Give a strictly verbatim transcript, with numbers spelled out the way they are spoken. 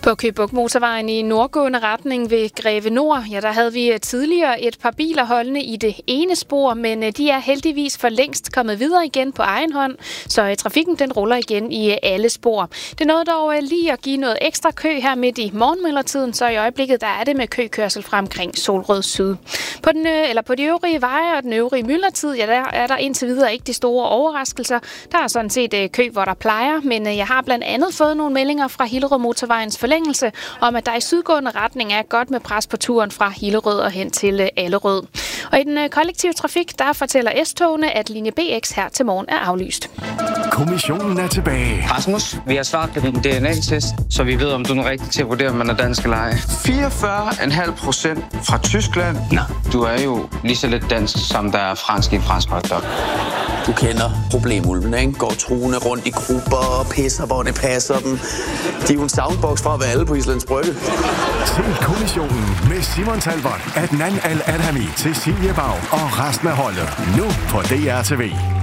På Køge Bugt Motorvejen i nordgående retning ved Greve Nord, ja, der havde vi tidligere et par biler holdende i det ene spor, men de er heldigvis for længst kommet videre igen på egen hånd, så trafikken den ruller igen i alle spor. Det nåede dog lige at give noget ekstra kø her midt i morgenmidlertiden, så i øjeblikket der er det med køkørsel fra omkring Solrød Syd. På, den, eller på de øvrige veje og den øvrige myldretid, ja, der er der indtil videre ikke de store overraskelser. Der er sådan set kø, hvor der plejer, men jeg har blandt andet fået nogle meldinger fra Hillerød Motorvejens forlængelse om, at der i sydgående retning er godt med pres på turen fra Hillerød og hen til Allerød. Og i den kollektive trafik, der fortæller S-togene, at linje B X her til morgen er aflyst. Kommissionen er tilbage. Rasmus, vi har svaret på din D N A-test, så vi ved, om du er den rigtige til at vurdere, om man er dansk eller ej. fireogfyrre komma fem procent fra Tyskland. Nå, du er jo lige så lidt dansk, som der er fransk i en fransk hotdog. Du kender problemulven, ikke? Går truende rundt i grupper og pisser, hvor det passer dem. De er jo en soundbox fra at være alle på Islands Brygge. Se Kommissionen med Simon Talbot, Adnan Al-Adhami, Cecilie Bag og resten af holdet. Nu på D R T V.